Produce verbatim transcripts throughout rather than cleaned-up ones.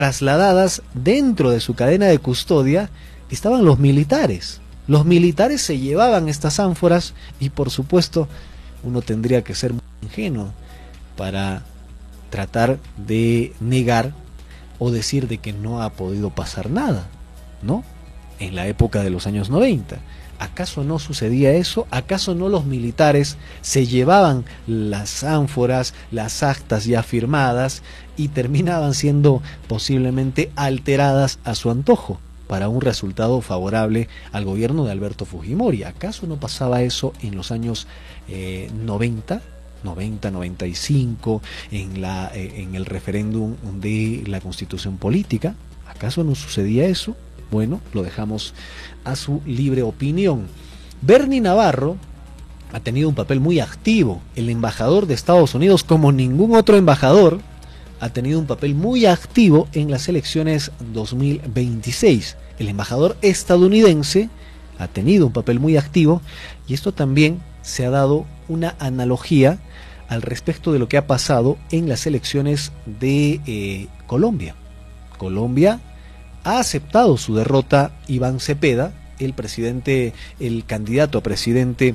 trasladadas dentro de su cadena de custodia estaban los militares. Los militares se llevaban estas ánforas y, por supuesto, uno tendría que ser muy ingenuo para tratar de negar o decir de que no ha podido pasar nada, ¿no? En la época de los años noventa. ¿Acaso no sucedía eso? ¿Acaso no los militares se llevaban las ánforas, las actas ya firmadas y terminaban siendo posiblemente alteradas a su antojo para un resultado favorable al gobierno de Alberto Fujimori? ¿Acaso no pasaba eso en los años eh, noventa, noventa y cinco, en, la, eh, en el referéndum de la Constitución Política? ¿Acaso no sucedía eso? Bueno, lo dejamos a su libre opinión. Bernie Navarro ha tenido un papel muy activo. El embajador de Estados Unidos, como ningún otro embajador, ha tenido un papel muy activo en las elecciones dos mil veintiséis. El embajador estadounidense ha tenido un papel muy activo y esto también se ha dado una analogía al respecto de lo que ha pasado en las elecciones de eh, Colombia. Colombia ha aceptado su derrota Iván Cepeda, el presidente, el candidato a presidente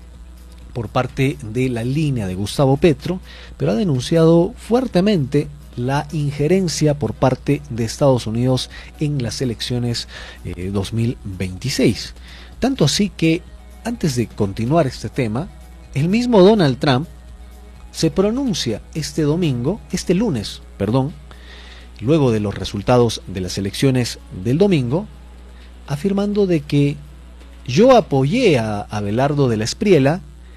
por parte de la línea de Gustavo Petro, pero ha denunciado fuertemente la injerencia por parte de Estados Unidos en las elecciones eh, dos mil veintiséis. Tanto así que, antes de continuar este tema, el mismo Donald Trump se pronuncia este domingo, este lunes, perdón, luego de los resultados de las elecciones del domingo, afirmando de que yo apoyé a Abelardo de la Espriella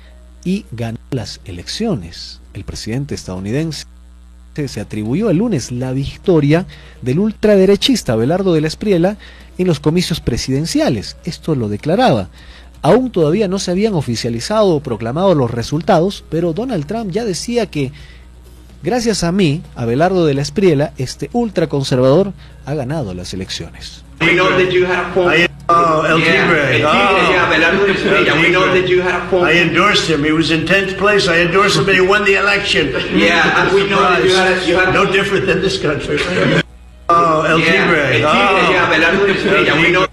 y ganó las elecciones. El presidente estadounidense se atribuyó el lunes la victoria del ultraderechista Abelardo de la Espriella en los comicios presidenciales. Esto lo declaraba. Aún todavía no se habían oficializado o proclamado los resultados, pero Donald Trump ya decía que gracias a mí, Abelardo de la Espriella, este ultraconservador, ha ganado las elecciones. We know that you had a phone. I, oh, El Tigre. Yeah, Oh, yeah, Abelardo de la Espriella. We know that you had a phone. I endorsed him. He was in tenth place. I endorsed him and he won the election. Yeah, and we know that you had a, you had no different than this country. Oh, El yeah, Tigre. El Tigre, Oh, yeah, Abelardo de la Espriella. We know.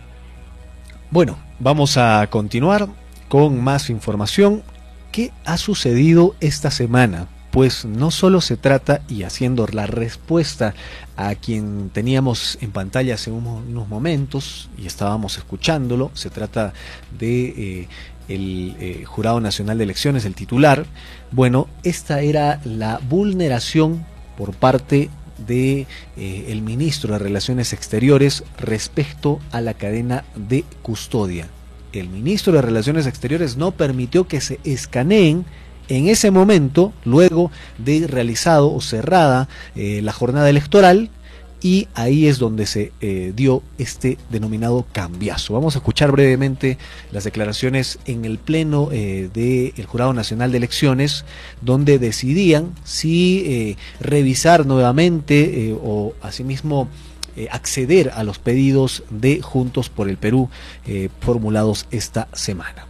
Bueno, vamos a continuar con más información. ¿Qué ha sucedido esta semana? Pues no solo se trata, y haciendo la respuesta a quien teníamos en pantalla hace unos momentos y estábamos escuchándolo, se trata de eh, el eh, Jurado Nacional de Elecciones, el titular. Bueno, esta era la vulneración por parte de eh, el ministro de Relaciones Exteriores respecto a la cadena de custodia. El ministro de Relaciones Exteriores no permitió que se escaneen en ese momento, luego de realizado o cerrada eh, la jornada electoral, y ahí es donde se eh, dio este denominado cambiazo. Vamos a escuchar brevemente las declaraciones en el pleno eh, del Jurado Nacional de Elecciones, donde decidían si eh, revisar nuevamente eh, o asimismo eh, acceder a los pedidos de Juntos por el Perú eh, formulados esta semana.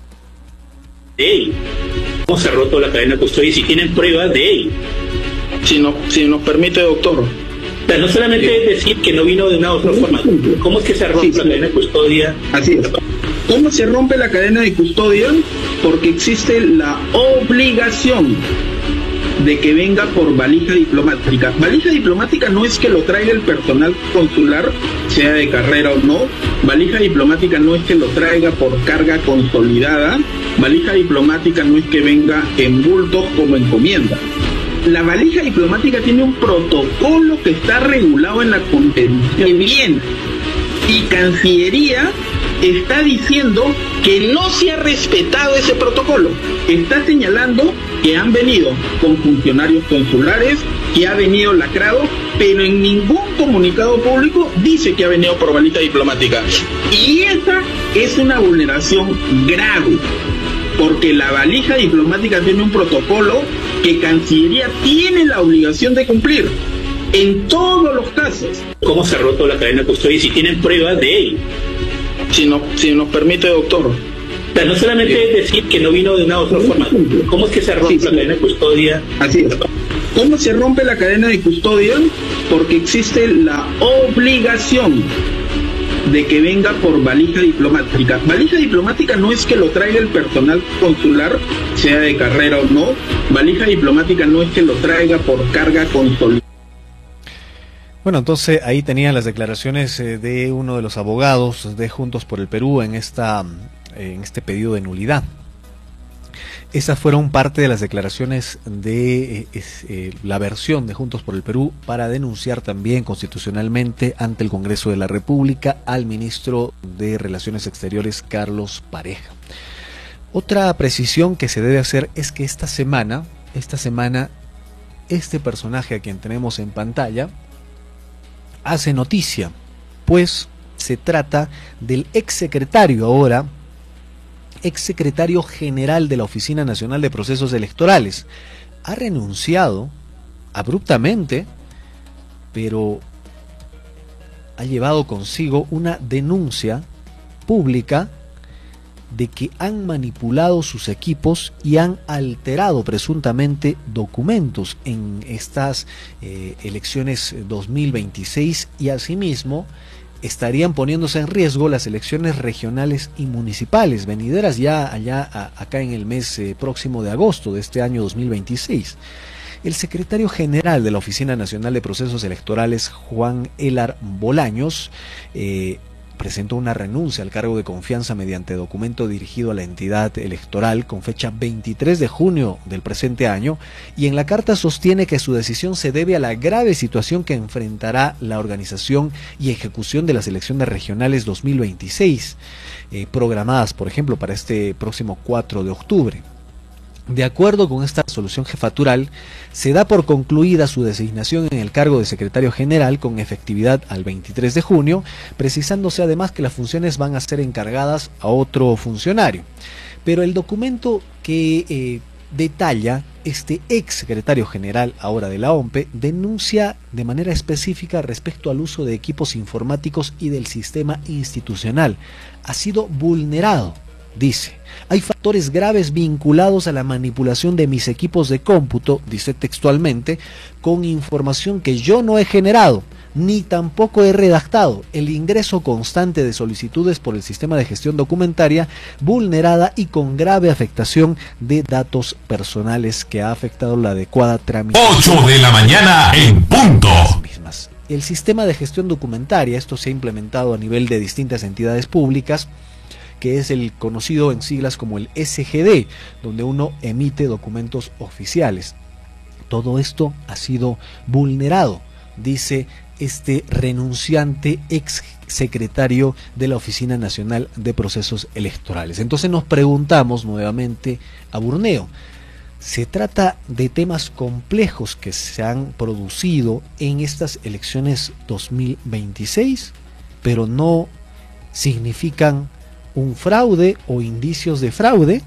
Hey, ¿cómo se ha roto la cadena de custodia? Y si tienen pruebas de ello. Si, no, si nos permite, doctor. O sea, no solamente es decir que no vino de una u otra forma. ¿Cómo es que se rompe sí, sí. la cadena de custodia? Así es. ¿Cómo se rompe la cadena de custodia? Porque existe la obligación de que venga por valija diplomática. Valija diplomática no es que lo traiga el personal consular, sea de carrera o no. Valija diplomática no es que lo traiga por carga consolidada. Valija diplomática no es que venga en bultos como encomienda. La valija diplomática tiene un protocolo que está regulado en la Convención de Viena. Y Cancillería está diciendo que no se ha respetado ese protocolo. Está señalando que han venido con funcionarios consulares, que ha venido lacrado, pero en ningún comunicado público dice que ha venido por valija diplomática. Y esa es una vulneración grave, porque la valija diplomática tiene un protocolo que Cancillería tiene la obligación de cumplir en todos los casos. ¿Cómo se ha roto la cadena de custodia? Y si tienen pruebas de ello. Si, no, si nos permite, doctor. O sea, no solamente es decir que no vino de una u otra forma. ¿Cómo es que se rompe sí, sí. la cadena de custodia? Así es. ¿Cómo se rompe la cadena de custodia? porque existe la obligación de que venga por valija diplomática. Valija diplomática no es que lo traiga el personal consular, sea de carrera o no. Valija diplomática no es que lo traiga por carga consular. Bueno, entonces ahí tenían las declaraciones eh, de uno de los abogados de Juntos por el Perú en esta eh, en este pedido de nulidad. Esas fueron parte de las declaraciones de eh, es, eh, la versión de Juntos por el Perú para denunciar también constitucionalmente ante el Congreso de la República al ministro de Relaciones Exteriores, Carlos Pareja. Otra precisión que se debe hacer es que esta semana, esta semana, este personaje a quien tenemos en pantalla hace noticia, pues se trata del exsecretario ahora, exsecretario general de la Oficina Nacional de Procesos Electorales. Ha renunciado abruptamente, pero ha llevado consigo una denuncia pública de que han manipulado sus equipos y han alterado presuntamente documentos en estas eh, elecciones dos mil veintiséis, y asimismo estarían poniéndose en riesgo las elecciones regionales y municipales venideras ya allá a, acá en el mes eh, próximo de agosto de este año dos mil veintiséis. El secretario general de la Oficina Nacional de Procesos Electorales, Juan Elar Bolaños, eh, presentó una renuncia al cargo de confianza mediante documento dirigido a la entidad electoral con fecha veintitrés de junio del presente año, y en la carta sostiene que su decisión se debe a la grave situación que enfrentará la organización y ejecución de las elecciones regionales dos mil veintiséis, eh, programadas por ejemplo para este próximo cuatro de octubre. De acuerdo con esta resolución jefatural, se da por concluida su designación en el cargo de secretario general con efectividad al veintitrés de junio, precisándose además que las funciones van a ser encargadas a otro funcionario. Pero el documento que eh, detalla este ex secretario general ahora de la O M P E denuncia de manera específica respecto al uso de equipos informáticos y del sistema institucional. Ha sido vulnerado. Dice, hay factores graves vinculados a la manipulación de mis equipos de cómputo, dice textualmente, con información que yo no he generado, ni tampoco he redactado, el ingreso constante de solicitudes por el sistema de gestión documentaria vulnerada y con grave afectación de datos personales que ha afectado la adecuada tramitación. ocho de la mañana en punto. Mismas. El sistema de gestión documentaria, esto se ha implementado a nivel de distintas entidades públicas, que es el conocido en siglas como el S G D, donde uno emite documentos oficiales. Todo esto ha sido vulnerado, dice este renunciante ex secretario de la Oficina Nacional de Procesos Electorales. Entonces nos preguntamos nuevamente a Burneo, ¿se trata de temas complejos que se han producido en estas elecciones dos mil veintiséis, pero no significan un fraude o indicios de fraude?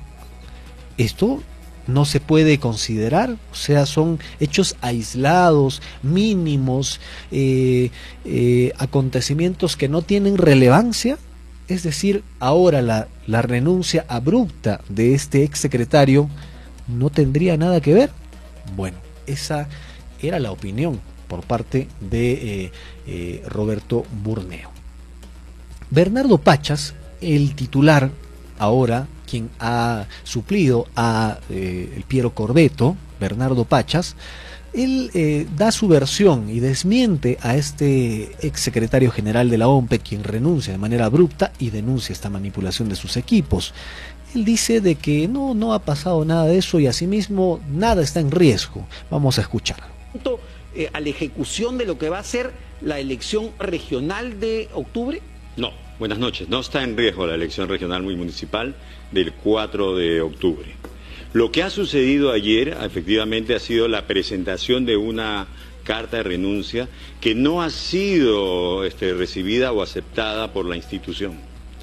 Esto no se puede considerar, o sea, son hechos aislados, mínimos, eh, eh, acontecimientos que no tienen relevancia. Es decir, ahora la, la renuncia abrupta de este exsecretario no tendría nada que ver. Bueno, esa era la opinión por parte de eh, eh, Roberto Burneo. Bernardo Pachas, el titular ahora, quien ha suplido a eh, el Piero Corbeto, Bernardo Pachas, él eh, da su versión y desmiente a este exsecretario general de la O M P E, quien renuncia de manera abrupta y denuncia esta manipulación de sus equipos. Él dice de que no, no ha pasado nada de eso y asimismo nada está en riesgo. Vamos a escuchar. Eh, ¿A la ejecución de lo que va a ser la elección regional de octubre? No, buenas noches. No está en riesgo la elección regional y municipal del cuatro de octubre. Lo que ha sucedido ayer, efectivamente, ha sido la presentación de una carta de renuncia que no ha sido este, recibida o aceptada por la institución.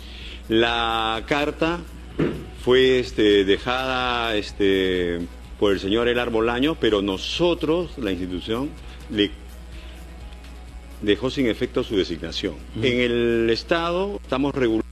La carta fue este, dejada este, por el señor Elar Bolaños, pero nosotros, la institución, le dejó sin efecto su designación. Uh-huh. En el Estado estamos regulando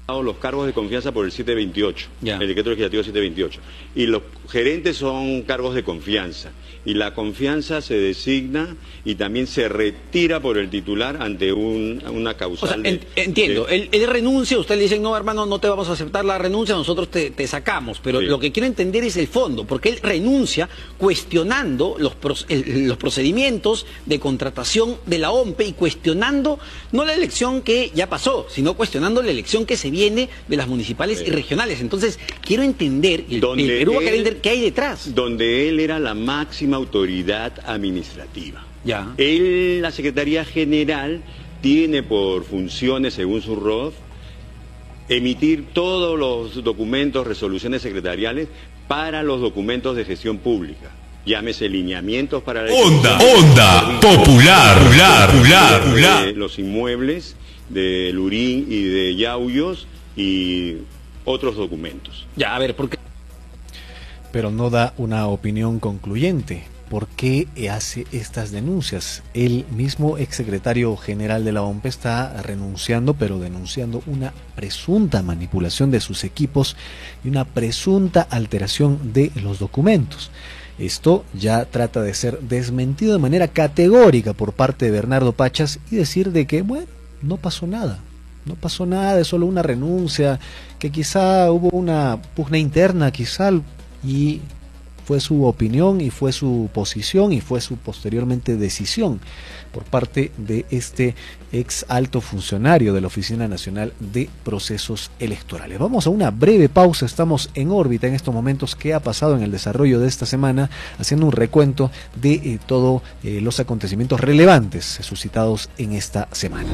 los cargos de confianza por el setecientos veintiocho, Ya. el decreto legislativo setecientos veintiocho, y los gerentes son cargos de confianza, y la confianza se designa y también se retira por el titular ante un, una causal. O sea, de- en- entiendo, de- él, él renuncia, usted le dice, no hermano, no te vamos a aceptar la renuncia, nosotros te, te sacamos, pero Sí. lo que quiero entender es el fondo, porque él renuncia cuestionando los, pro- el- los procedimientos de contratación de la O M P E y cuestionando no la elección que ya pasó, sino cuestionando la elección que se viene de las municipales Sí. y regionales. Entonces, quiero entender, y el, Donde el Perú va a querer él- entender qué hay detrás. donde él era la máxima autoridad administrativa. Ya. Él, la Secretaría General, tiene por funciones, según su R O F, emitir todos los documentos, resoluciones secretariales para los documentos de gestión pública. Llámese lineamientos para la Onda, ejecución, onda, servicios, popular, popular, popular, de popular. los inmuebles de Lurín y de Yauyos y otros documentos. Ya, a ver, porque Pero no da una opinión concluyente. ¿Por qué hace estas denuncias? El mismo exsecretario general de la O M P E está renunciando, pero denunciando una presunta manipulación de sus equipos y una presunta alteración de los documentos. Esto ya trata de ser desmentido de manera categórica por parte de Bernardo Pachas y decir de que, bueno, no pasó nada. No pasó nada, es solo una renuncia, que quizá hubo una pugna interna, quizá, y fue su opinión y fue su posición y fue su posteriormente decisión por parte de este ex alto funcionario de la Oficina Nacional de Procesos Electorales. Vamos a una breve pausa, estamos en órbita en estos momentos. ¿Qué ha pasado en el desarrollo de esta semana? Haciendo un recuento de eh, todos eh, los acontecimientos relevantes suscitados en esta semana.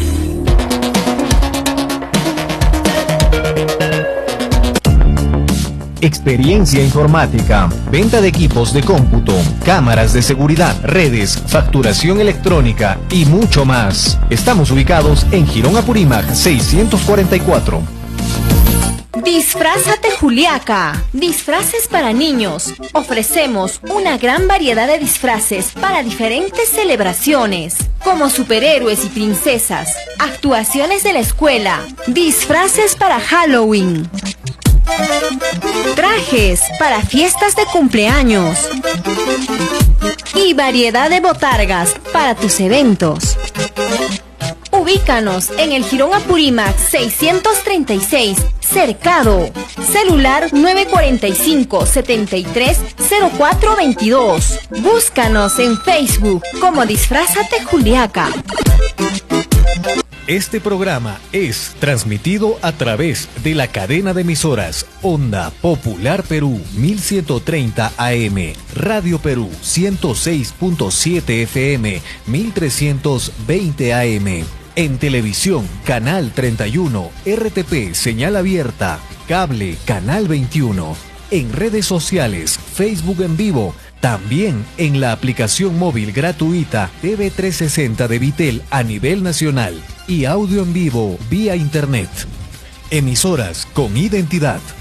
Experiencia informática, venta de equipos de cómputo, cámaras de seguridad, redes, facturación electrónica y mucho más. Estamos ubicados en Girón Apurímac seiscientos cuarenta y cuatro. Disfrázate Juliaca. Disfraces para niños. Ofrecemos una gran variedad de disfraces para diferentes celebraciones, como superhéroes y princesas, actuaciones de la escuela, disfraces para Halloween, trajes para fiestas de cumpleaños y variedad de botargas para tus eventos. Ubícanos en el Girón Apurímac seiscientos treinta y seis, Cercado. Celular nueve cuatro cinco, siete tres, cero cuatro dos dos. Búscanos en Facebook como Disfrázate Juliaca. Este programa es transmitido a través de la cadena de emisoras Onda Popular Perú mil ciento treinta A M, Radio Perú ciento seis punto siete F M, mil trescientos veinte A M. En televisión, Canal treinta y uno, R T P, señal abierta, cable, Canal veintiuno. En redes sociales, Facebook en vivo, también en la aplicación móvil gratuita T V trescientos sesenta de Vitel a nivel nacional y audio en vivo vía internet. Emisoras con identidad.